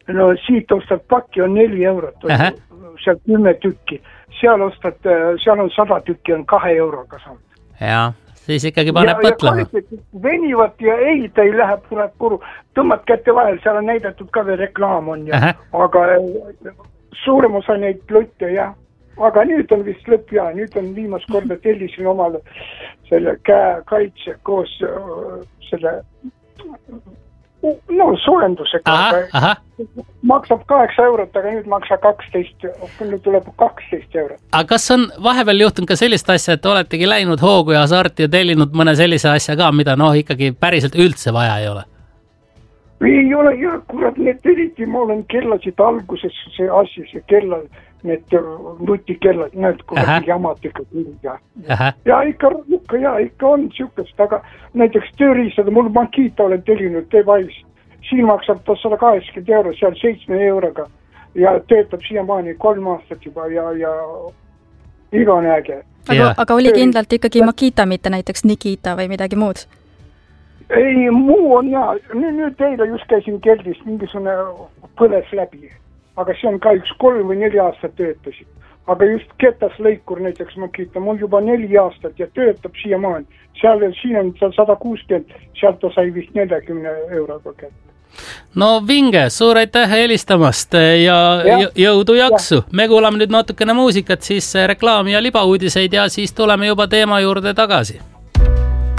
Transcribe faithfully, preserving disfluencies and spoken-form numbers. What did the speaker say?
no siit ostad pakki on neli eurot, seal kümme tükki, seal ostad, seal on sada tükki, on kahe euroga saanud. Jaa, siis ikkagi paneb mõtlema. Venivad ja ei, ta ei lähe purat puru, tõmmad kätte vahel, seal on näidatud ka veel reklaam on ja, Aha. aga suurem osa neid lutte ja, aga nüüd on vist lõpp ja nüüd on viimast korda tellisin omale selle käekaitse koos selle no soojendusega. Aha, aha. Maksab kaheksa eurot, aga nüüd maksa kaksteist, nüüd tuleb kaksteist eurot. Aga kas on vahepeal juhtunud ka sellist asja, et oletegi läinud hoogu ja hasarti ja tellinud mõne sellise asja ka, mida noh ikkagi päriselt üldse vaja ei ole? Ei ole, ja kurat, need eriti, ma olen kellasid alguses, see asi, see kella, need nutikellad, need kurat jamad ikka küll ja. Ja ikka, ikka, ja, ikka on siukest, aga näiteks tööriistada, mul Makita olen tellinud Device, siin maksab ta sada kaheksakümmend euro, seal seitsme euroga ja töötab siiamaani kolm aastat juba ja, ja igane äge. Aga, aga oli kindlalt ikkagi Makita, mitte näiteks Nikita või midagi muud? Ei, muu on ja, nüüd, nüüd eile just käisin keldist, mingisugune põles läbi, aga see on ka üks kolm või neli aastat töötasid. Aga just ketas lõikur näiteks Makita, mul juba neli aastat ja töötab siiamaani. Seal, siin on sada kuuskümmend, sealt ta sai vist nelikümmend euroga kätte. No vinge, suur aitäh helistamast ja, ja jõudu jaksu. Ja. Me kuulame nüüd natukene muusikat, siis reklaami ja libauudiseid ja siis tuleme juba teema juurde tagasi.